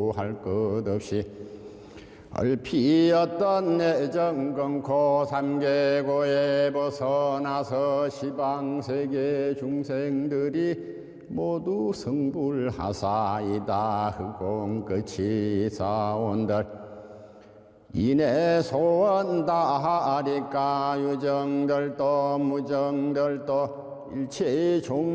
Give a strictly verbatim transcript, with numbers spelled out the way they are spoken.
구할 것 없이 얼피었던 내정건코 삼계고에 벗어나서 시방세계 중생들이 모두 성불하사이다. 흑공 끝이 사온들 이내 소원 다하리까 유정들도 무정들도 일체 종